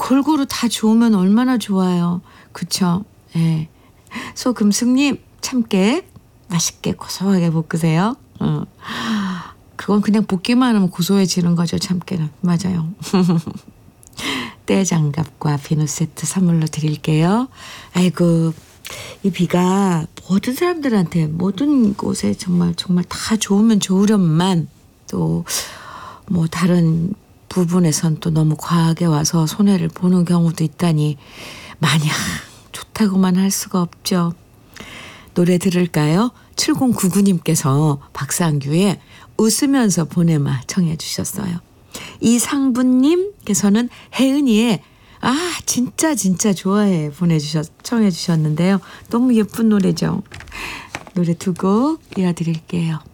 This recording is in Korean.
골고루 다 좋으면 얼마나 좋아요. 그쵸? 예. 소금숙님 참깨 맛있게 고소하게 볶으세요. 그건 그냥 볶기만 하면 고소해지는 거죠. 참깨는. 맞아요. 떼장갑과 비누 세트 선물로 드릴게요. 아이고 이 비가 모든 사람들한테 모든 곳에 정말 다 좋으면 좋으련만 또 뭐 다른 부분에선 또 너무 과하게 와서 손해를 보는 경우도 있다니 마냥 좋다고만 할 수가 없죠. 노래 들을까요? 7099님께서 박상규의 웃으면서 보내마 청해 주셨어요. 이상분님께서는 혜은이의 진짜 좋아해 청해 주셨는데요. 너무 예쁜 노래죠. 노래 두 곡 이어드릴게요.